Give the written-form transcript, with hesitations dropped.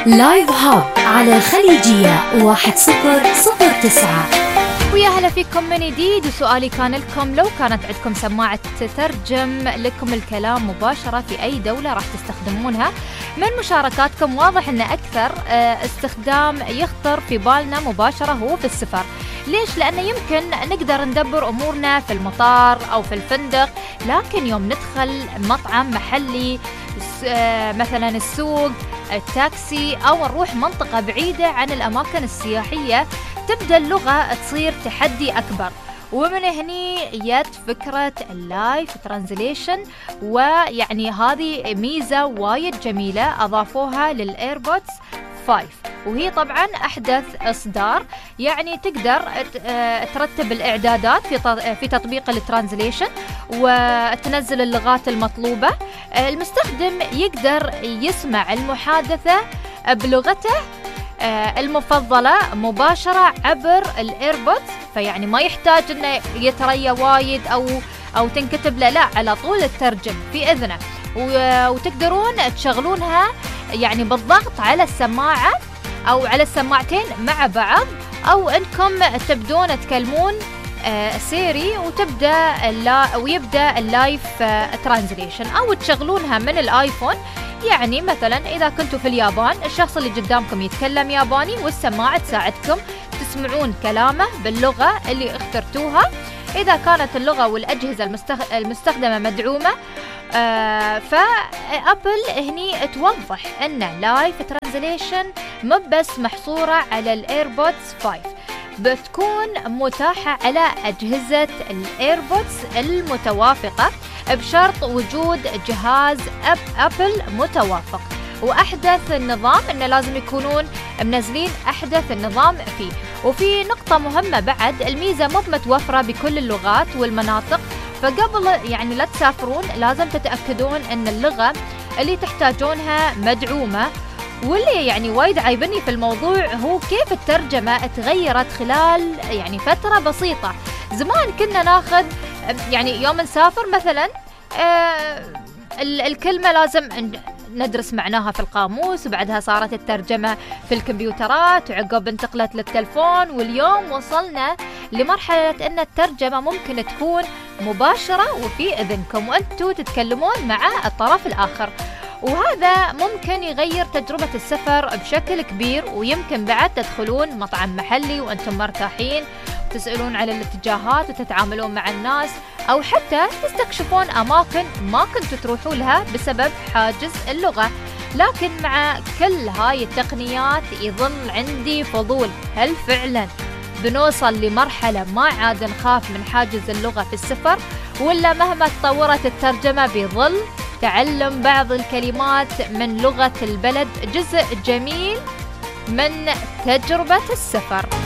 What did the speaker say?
لايف هاب على الخليجية 1009. ويا هلا فيكم من جديد. وسؤالي كان لكم، لو كانت عندكم سماعة تترجم لكم الكلام مباشرة في أي دولة راح تستخدمونها؟ من مشاركاتكم واضح أن أكثر استخدام يخطر في بالنا مباشرة هو في السفر. ليش؟ لأنه يمكن نقدر ندبر أمورنا في المطار أو في الفندق، لكن يوم ندخل مطعم محلي مثلا السوق، التاكسي، أو نروح منطقة بعيدة عن الأماكن السياحية، تبدأ اللغة تصير تحدي أكبر. ومن هني جت فكرة اللايف ترانزليشن، ويعني هذه ميزة وايد جميلة أضافوها للإيربودز 5، وهي طبعا أحدث إصدار. يعني تقدر ترتب الإعدادات في تطبيق الترانزليشن وتنزل اللغات المطلوبة. المستخدم يقدر يسمع المحادثة بلغته المفضلة مباشرة عبر الإيربودز، فيعني ما يحتاج إنه يتريا وايد أو تنكتب له، لا، على طول الترجم في إذنه. وتقدرون تشغلونها يعني بالضغط على السماعة أو على السماعتين مع بعض، أو إنكم تبدون تكلمون سيري ويبدأ اللايف ترانزليشن، أو تشغلونها من الآيفون. يعني مثلا إذا كنتوا في اليابان، الشخص اللي قدامكم يتكلم ياباني والسماعة تساعدكم تسمعون كلامه باللغة اللي اخترتوها. إذا كانت اللغة والأجهزة المستخدمة مدعومة، فأبل هني توضح أن لايف ترانزليشن مو بس محصورة على الإيربودز 5، بتكون متاحة على أجهزة الإيربودز المتوافقة بشرط وجود جهاز أبل متوافق. وأحدث النظام إنه لازم يكونون منزلين أحدث النظام فيه. وفي نقطة مهمة بعد، الميزة مو متوفرة بكل اللغات والمناطق، فقبل يعني لا تسافرون لازم تتأكدون أن اللغة اللي تحتاجونها مدعومة. واللي يعني وايد عايبني في الموضوع هو كيف الترجمة تغيرت خلال يعني فترة بسيطة. زمان كنا ناخذ يعني يوم نسافر مثلا الكلمة لازم ندرس معناها في القاموس، وبعدها صارت الترجمة في الكمبيوترات، وعقب انتقلت للتلفون، واليوم وصلنا لمرحلة أن الترجمة ممكن تكون مباشرة وفي إذنكم وأنتوا تتكلمون مع الطرف الآخر. وهذا ممكن يغير تجربة السفر بشكل كبير. ويمكن بعد تدخلون مطعم محلي وأنتم مرتاحين، تسألون على الاتجاهات وتتعاملون مع الناس، أو حتى تستكشفون أماكن ما كنتوا تروحوا لها بسبب حاجز اللغة. لكن مع كل هاي التقنيات يظل عندي فضول، هل فعلا بنوصل لمرحلة ما عاد نخاف من حاجز اللغة في السفر، ولا مهما تطورت الترجمة بيظل تعلم بعض الكلمات من لغة البلد جزء جميل من تجربة السفر؟